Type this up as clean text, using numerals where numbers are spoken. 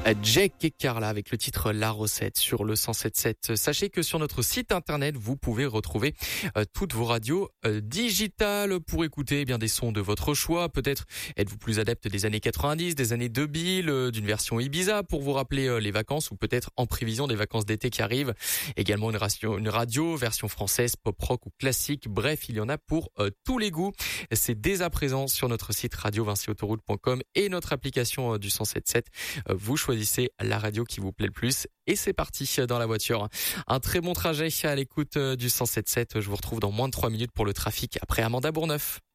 Jake et Carla avec le titre La Recette sur le 107.7. Sachez que sur notre site internet, vous pouvez retrouver toutes vos radios digitales pour écouter bien des sons de votre choix. Peut-être êtes-vous plus adepte des années 90, des années 2000, d'une version Ibiza pour vous rappeler les vacances ou peut-être en prévision des vacances d'été qui arrivent. Également une radio version française, pop rock ou classique. Bref, il y en a pour tous les goûts. C'est dès à présent sur notre site radio-autoroute.com et notre application du 107.7. Vous choisissez la radio qui vous plaît le plus et c'est parti dans la voiture. Un très bon trajet à l'écoute du 107.7. Je vous retrouve dans moins de 3 minutes pour le trafic après Amanda Bourneuf.